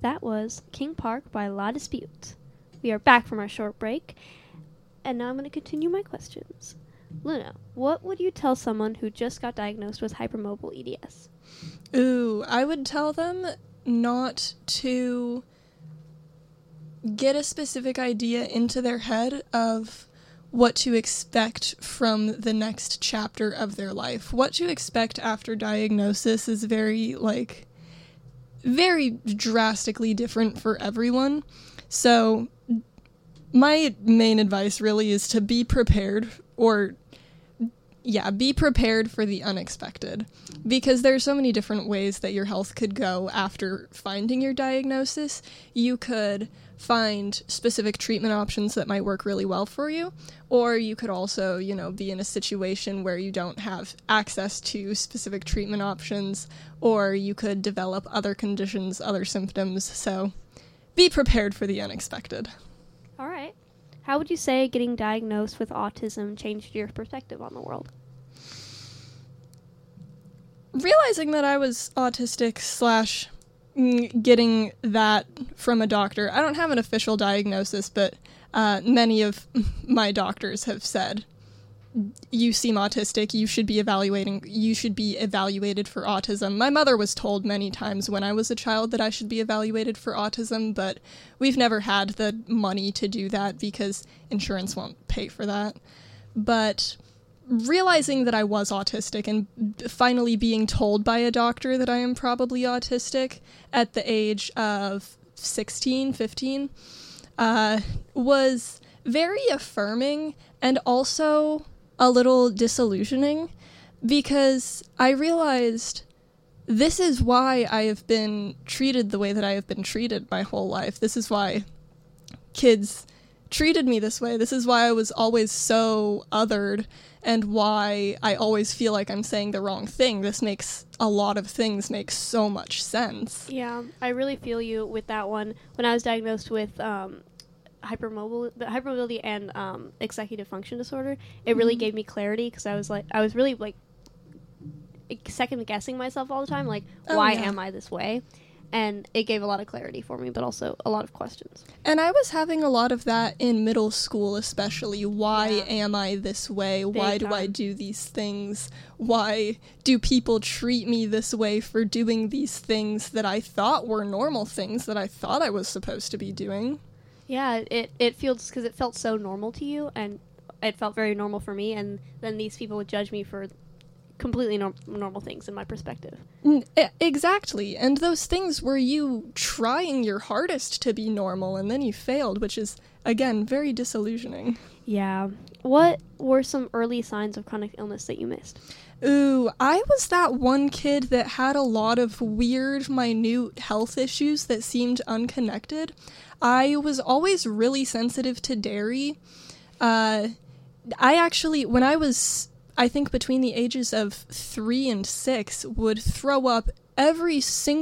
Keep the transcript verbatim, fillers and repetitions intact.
That was King Park by La Dispute. We are back from our short break, and now I'm going to continue my questions. Luna, what would you tell someone who just got diagnosed with hypermobile E D S? Ooh, I would tell them not to get a specific idea into their head of what to expect from the next chapter of their life. What to expect after diagnosis is very, like, very drastically different for everyone. So my main advice really is to be prepared, or yeah, be prepared for the unexpected, because there's so many different ways that your health could go after finding your diagnosis. You could find specific treatment options that might work really well for you, or you could also, you know, be in a situation where you don't have access to specific treatment options, or you could develop other conditions, other symptoms. So be prepared for the unexpected. All right. How would you say getting diagnosed with autism changed your perspective on the world? Realizing that I was autistic slash getting that from a doctor. I don't have an official diagnosis, but uh, many of my doctors have said, you seem autistic, you should be evaluating, you should be evaluated for autism. My mother was told many times when I was a child that I should be evaluated for autism, but we've never had the money to do that because insurance won't pay for that. But realizing that I was autistic and finally being told by a doctor that I am probably autistic at the age of sixteen, fifteen, uh, was very affirming and also a little disillusioning, because I realized this is why I have been treated the way that I have been treated my whole life. This is why kids treated me this way. This is why I was always so othered, and why I always feel like I'm saying the wrong thing. This makes a lot of things make so much sense. Yeah, I really feel you with that one. When I was diagnosed with um, hypermobile, hypermobility and um, executive function disorder, it really mm-hmm. gave me clarity, because I was like, I was really like second guessing myself all the time, like, oh, why yeah. am I this way? And it gave a lot of clarity for me, but also a lot of questions. And I was having a lot of that in middle school, especially. Why yeah. am I this way? Big Why do time. I do these things? Why do people treat me this way for doing these things that I thought were normal things that I thought I was supposed to be doing? Yeah, it, it feels, because it felt so normal to you, and it felt very normal for me, and then these people would judge me for completely norm- normal things in my perspective. Mm, exactly. And those things were you trying your hardest to be normal, and then you failed, which is, again, very disillusioning. Yeah. What were some early signs of chronic illness that you missed? Ooh, I was that one kid that had a lot of weird, minute health issues that seemed unconnected. I was always really sensitive to dairy. Uh, I actually, when I was I think between the ages of three and six, would throw up every single